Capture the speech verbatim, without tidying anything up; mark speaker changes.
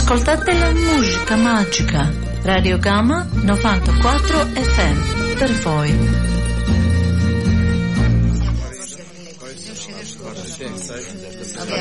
Speaker 1: Ascoltate la musica magica. Radio Gamma novantaquattro F M per voi.